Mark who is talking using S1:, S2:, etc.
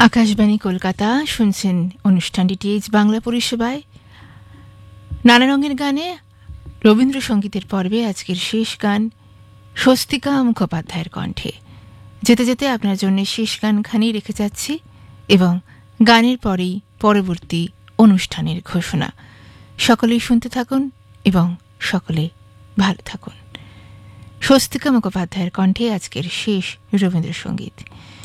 S1: আকাশবাণী কলকাতা শুনছেন অনুষ্ঠানটি টিএইচ বাংলা পরিষেবায়। নানা রঙের গানে রবীন্দ্রসঙ্গীতের পর্বে আজকের শেষ গান স্বস্তিকা মুখোপাধ্যায়ের কণ্ঠে। যেতে যেতে আপনার জন্য শেষ গানখানি রেখে যাচ্ছি এবং গানের পরেই পরবর্তী অনুষ্ঠানের ঘোষণা। সকলেই শুনতে থাকুন এবং সকলে ভালো থাকুন। স্বস্তিকা মুখোপাধ্যায়ের কণ্ঠে আজকের শেষ রবীন্দ্রসঙ্গীত।